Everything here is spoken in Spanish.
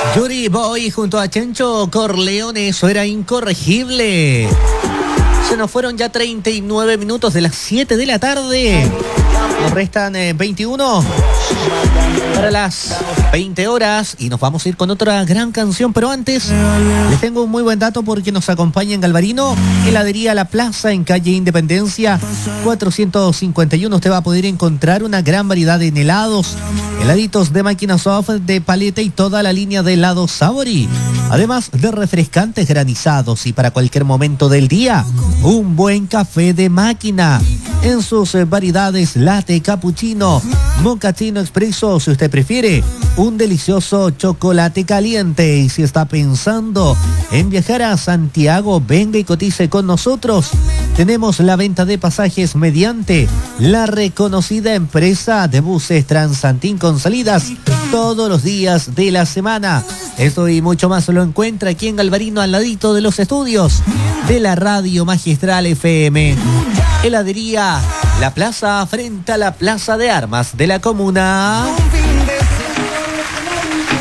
Yuri Boy junto a Chencho Corleone, eso era incorregible. Se nos fueron ya 39 minutos de las 7 de la tarde. Nos restan 21 para las 20 horas y nos vamos a ir con otra gran canción. Pero antes, les tengo un muy buen dato porque nos acompaña en Galvarino, heladería La Plaza en calle Independencia 451. Usted va a poder encontrar una gran variedad en helados, heladitos de máquina soft, de paleta y toda la línea de helados Sabori. Además de refrescantes granizados y para cualquier momento del día, un buen café de máquina. En sus variedades latte, cappuccino, mochaccino expreso, si usted prefiere, un delicioso chocolate caliente. Y si está pensando en viajar a Santiago, venga y cotice con nosotros. Tenemos la venta de pasajes mediante la reconocida empresa de buses Transantín con salidas todos los días de la semana. Esto y mucho más lo encuentra aquí en Galvarino, al ladito de los estudios de la Radio Magistral FM. Heladería La Plaza, frente a la Plaza de Armas de la comuna.